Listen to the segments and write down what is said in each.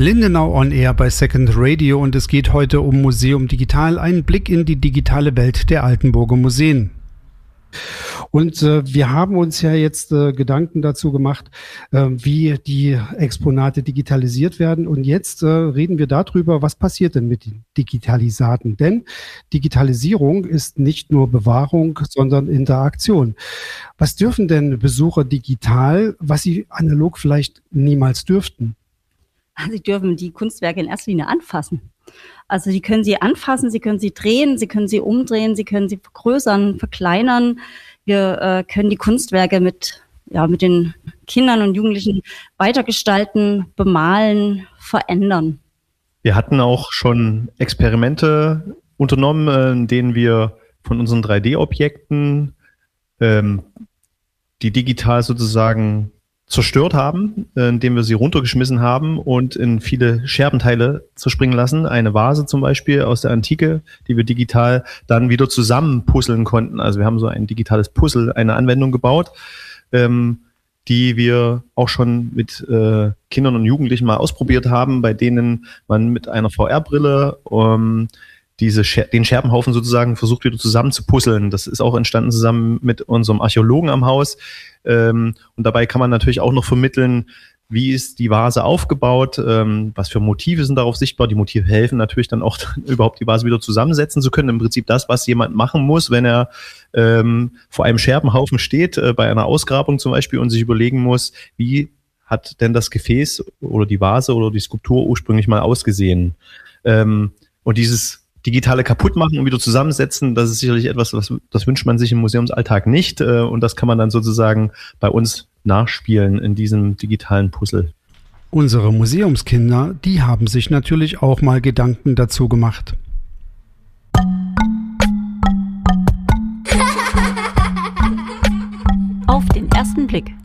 Lindenau on Air bei Second Radio und es geht heute um Museum Digital, einen Blick in die digitale Welt der Altenburger Museen. Und wir haben uns ja jetzt Gedanken dazu gemacht, wie die Exponate digitalisiert werden. Und jetzt reden wir darüber, was passiert denn mit den Digitalisaten? Denn Digitalisierung ist nicht nur Bewahrung, sondern Interaktion. Was dürfen denn Besucher digital, was sie analog vielleicht niemals dürften? Sie dürfen die Kunstwerke in erster Linie anfassen. Also Sie können sie anfassen, Sie können sie drehen, Sie können sie umdrehen, Sie können sie vergrößern, verkleinern. Wir können die Kunstwerke mit den Kindern und Jugendlichen weitergestalten, bemalen, verändern. Wir hatten auch schon Experimente unternommen, in denen wir von unseren 3D-Objekten, die digital sozusagen zerstört haben, indem wir sie runtergeschmissen haben und in viele Scherbenteile zerspringen lassen. Eine Vase zum Beispiel aus der Antike, die wir digital dann wieder zusammen puzzeln konnten. Also wir haben so ein digitales Puzzle, eine Anwendung gebaut, die wir auch schon mit Kindern und Jugendlichen mal ausprobiert haben, bei denen man mit einer VR-Brille den Scherbenhaufen sozusagen versucht wieder zusammen zu puzzeln. Das ist auch entstanden zusammen mit unserem Archäologen am Haus. Und dabei kann man natürlich auch noch vermitteln, wie ist die Vase aufgebaut, was für Motive sind darauf sichtbar. Die Motive helfen natürlich dann auch überhaupt die Vase wieder zusammensetzen zu können. Im Prinzip das, was jemand machen muss, wenn er vor einem Scherbenhaufen steht, bei einer Ausgrabung zum Beispiel und sich überlegen muss, wie hat denn das Gefäß oder die Vase oder die Skulptur ursprünglich mal ausgesehen. Und dieses digitale Kaputtmachen und wieder zusammensetzen, das ist sicherlich etwas, das wünscht man sich im Museumsalltag nicht. Und das kann man dann sozusagen bei uns nachspielen in diesem digitalen Puzzle. Unsere Museumskinder, die haben sich natürlich auch mal Gedanken dazu gemacht. Auf den ersten Blick.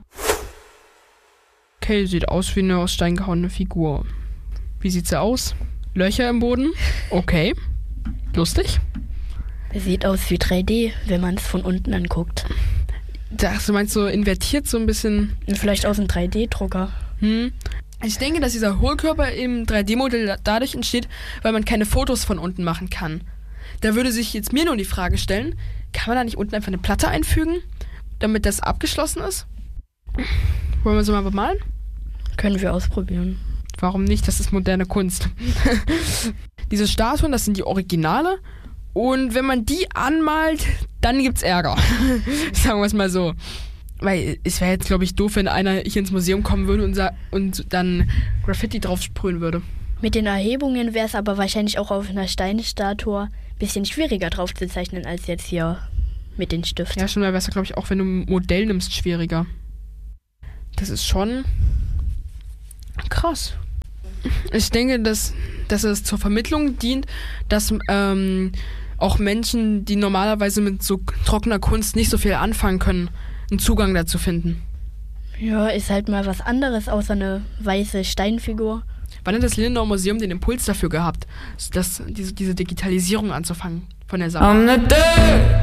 Okay, sieht aus wie eine aus Stein gehauene Figur. Wie sieht sie aus? Löcher im Boden? Okay. Lustig. Sieht aus wie 3D, wenn man es von unten anguckt. Du meinst so invertiert so ein bisschen? Vielleicht aus einem 3D-Drucker. Ich denke, dass dieser Hohlkörper im 3D-Modell dadurch entsteht, weil man keine Fotos von unten machen kann. Da würde sich jetzt mir nur die Frage stellen, kann man da nicht unten einfach eine Platte einfügen, damit das abgeschlossen ist? Wollen wir so mal bemalen? Können wir ausprobieren. Warum nicht? Das ist moderne Kunst. Diese Statuen, das sind die Originale. Und wenn man die anmalt, dann gibt's Ärger. Sagen wir es mal so. Weil es wäre jetzt, glaube ich, doof, wenn einer hier ins Museum kommen würde und dann Graffiti drauf sprühen würde. Mit den Erhebungen wäre es aber wahrscheinlich auch auf einer Steinstatue ein bisschen schwieriger drauf zu zeichnen, als jetzt hier mit den Stiften. Ja, schon, weil wäre es, glaube ich, auch wenn du ein Modell nimmst, schwieriger. Das ist schon krass. Ich denke, dass es zur Vermittlung dient, dass auch Menschen, die normalerweise mit so trockener Kunst nicht so viel anfangen können, einen Zugang dazu finden. Ja, ist halt mal was anderes außer eine weiße Steinfigur. Wann hat das Lindenau Museum den Impuls dafür gehabt, diese Digitalisierung anzufangen von der Sache?